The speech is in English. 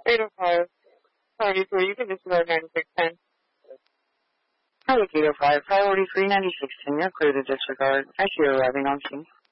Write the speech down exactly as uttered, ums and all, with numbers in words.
eight oh five, ninety-three, you can disregard ninety-six ten. Hi, eight oh five, priority three ninety-six ten, you're clear to disregard. I see you arriving on scene.